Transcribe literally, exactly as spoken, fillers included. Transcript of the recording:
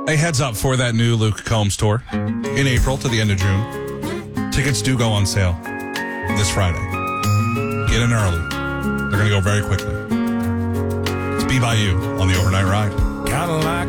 A heads up for that new Luke Combs tour in April to the end of June. Tickets do go on sale this Friday. Get in early. They're going to go very quickly. It's Be By You on the Overnight Ride. Kind of like